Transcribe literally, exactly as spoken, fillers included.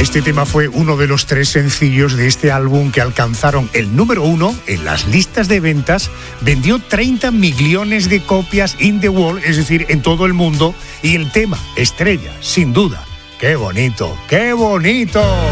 Este tema fue uno de los tres sencillos de este álbum que alcanzaron el número uno en las listas de ventas. Vendió treinta millones de copias in the world, es decir, en todo el mundo. Y el tema estrella, sin duda. ¡Qué bonito! ¡Qué bonito!